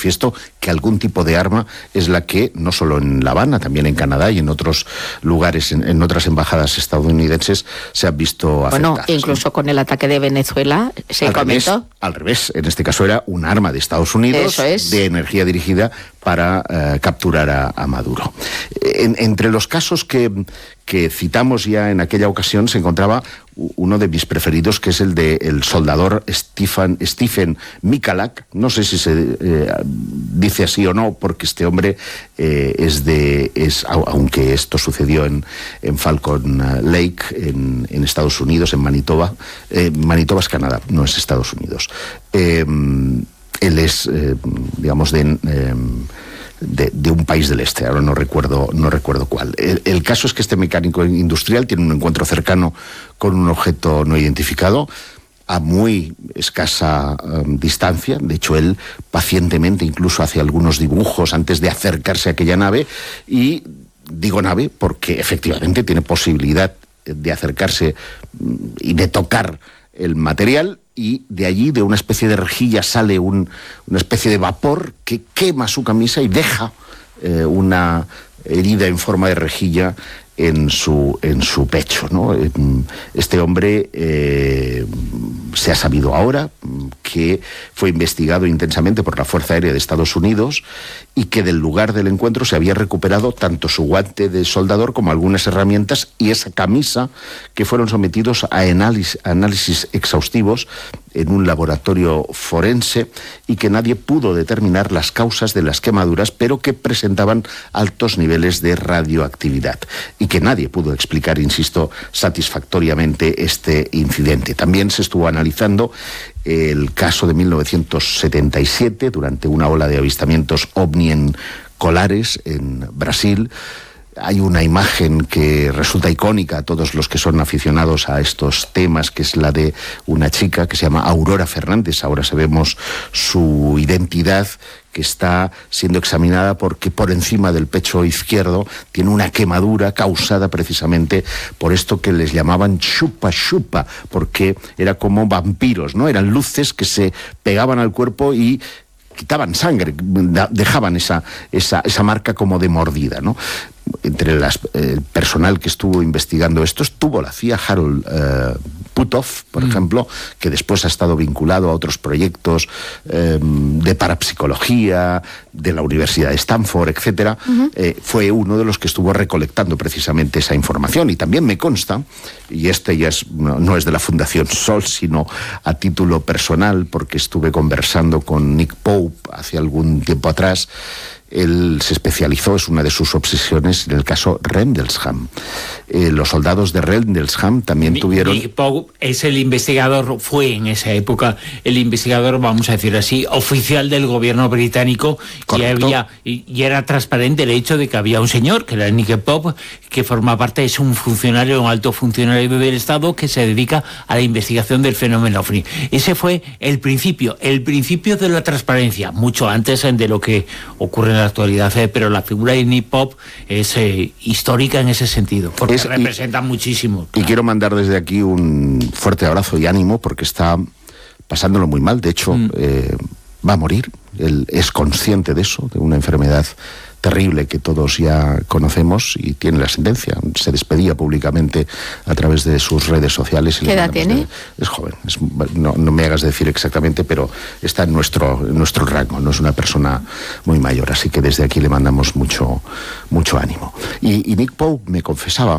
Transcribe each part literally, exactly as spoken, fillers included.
manifiesto que algún tipo de arma es la que, no solo en La Habana, también en Canadá y en otros lugares, en, en otras embajadas estadounidenses, se han visto afectadas. Bueno, incluso ¿no? con el ataque de Venezuela se al comentó. Revés, al revés, en este caso era un arma de Estados Unidos es. de energía dirigida para eh, capturar a, a Maduro. En, entre los casos que, que citamos ya en aquella ocasión se encontraba uno de mis preferidos, que es el de el soldador Stephen, Stephen Michalak. No sé si se eh, dice así o no, porque este hombre eh, es de, es, aunque esto sucedió en, en Falcon Lake, en, en Estados Unidos, en Manitoba. Eh, Manitoba es Canadá, no es Estados Unidos. Eh, él es, eh, digamos, de... Eh, De, de un país del este, ahora no recuerdo, no recuerdo cuál. El, el caso es que este mecánico industrial tiene un encuentro cercano con un objeto no identificado a muy escasa um, distancia. De hecho, él pacientemente incluso hace algunos dibujos antes de acercarse a aquella nave, y digo nave porque efectivamente tiene posibilidad de acercarse y de tocar el material, y de allí, de una especie de rejilla, sale un, una especie de vapor que quema su camisa y deja eh, una herida en forma de rejilla en su, en su pecho, ¿no? Este hombre eh, se ha sabido ahora que fue investigado intensamente por la Fuerza Aérea de Estados Unidos, y que del lugar del encuentro se había recuperado tanto su guante de soldador como algunas herramientas y esa camisa, que fueron sometidos a análisis, análisis exhaustivos en un laboratorio forense, y que nadie pudo determinar las causas de las quemaduras, pero que presentaban altos niveles de radioactividad, y que nadie pudo explicar, insisto, satisfactoriamente este incidente. También se estuvo analizando el caso de mil novecientos setenta y siete, durante una ola de avistamientos ovni en Colares, en Brasil. Hay una imagen que resulta icónica a todos los que son aficionados a estos temas, que es la de una chica que se llama Aurora Fernández. Ahora sabemos su identidad, que está siendo examinada porque por encima del pecho izquierdo tiene una quemadura causada precisamente por esto que les llamaban chupa chupa, porque era como vampiros, ¿no? Eran luces que se pegaban al cuerpo y quitaban sangre, dejaban esa, esa, esa marca como de mordida, ¿no? Entre las, eh, el personal que estuvo investigando esto estuvo la C I A, Harold eh, Puthoff, por mm. ejemplo, que después ha estado vinculado a otros proyectos eh, de parapsicología, de la Universidad de Stanford, etcétera. Uh-huh. Eh, fue uno de los que estuvo recolectando precisamente esa información. Y también me consta, y este ya es, no, no es de la Fundación Sol, sino a título personal, porque estuve conversando con Nick Pope hace algún tiempo atrás. Él se especializó, es una de sus obsesiones, en el caso Rendlesham. Eh, los soldados de Rendlesham también Nick, tuvieron... Nick Pope es el investigador, fue en esa época el investigador, vamos a decir así, oficial del gobierno británico. Y, había, y, y era transparente el hecho de que había un señor, que era Nick Pope, que forma parte, es un funcionario, un alto funcionario del Estado, que se dedica a la investigación del fenómeno ovni. Ese fue el principio, el principio de la transparencia, mucho antes de lo que ocurre en la actualidad, eh, pero la figura de Nick Pope es eh, histórica en ese sentido, porque es, representa y, muchísimo. Claro. Y quiero mandar desde aquí un fuerte abrazo y ánimo, porque está pasándolo muy mal. De hecho, mm. eh, va a morir. Él es consciente de eso, de una enfermedad terrible que todos ya conocemos, y tiene la sentencia. Se despedía públicamente a través de sus redes sociales. ¿Qué edad tiene? De, es joven, es, no, no me hagas decir exactamente, pero está en nuestro, en nuestro rango, no es una persona muy mayor, así que desde aquí le mandamos mucho, mucho ánimo. Y, y Nick Pope me confesaba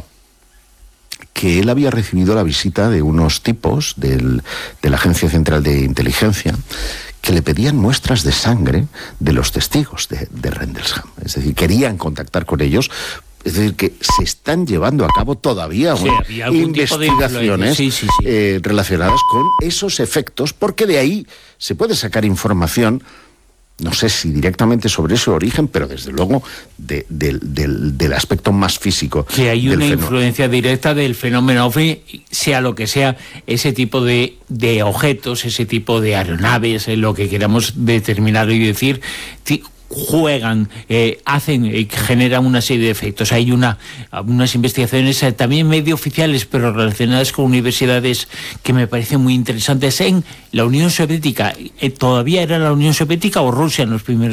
que él había recibido la visita de unos tipos del, de la Agencia Central de Inteligencia, que le pedían muestras de sangre de los testigos de, de Rendlesham. Es decir, querían contactar con ellos. Es decir, que se están llevando a cabo todavía sí, bueno, investigaciones sí, sí, sí. Eh, relacionadas con esos efectos, porque de ahí se puede sacar información, no sé si directamente sobre ese origen, pero desde luego de, de, de, del aspecto más físico. Que hay una fenómeno. influencia directa del fenómeno ovni, sea lo que sea, ese tipo de, de objetos, ese tipo de aeronaves, lo que queramos determinar y decir, juegan, eh, hacen, eh, generan una serie de efectos. Hay una, unas investigaciones eh, también medio oficiales, pero relacionadas con universidades, que me parecen muy interesantes en la Unión Soviética. Eh, ¿Todavía era la Unión Soviética o Rusia en los primeros